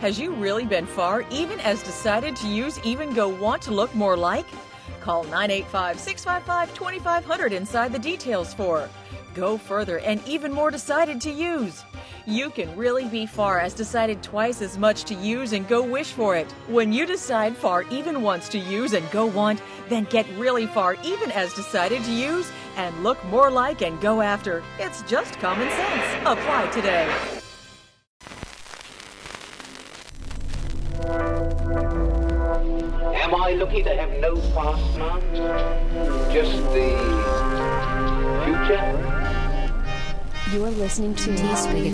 Has you really been far, even as decided to use Even Go Want to look more like? Call 985-655-2500 inside the details for Go Further and even more decided to use. You can really be far as decided twice as much to use and go wish for it. When you decide far even once to use and go want, then get really far even as decided to use and look more like and go after. It's just common sense. Apply today. Am I lucky to have no past now? Just the future? You're listening to T-Speak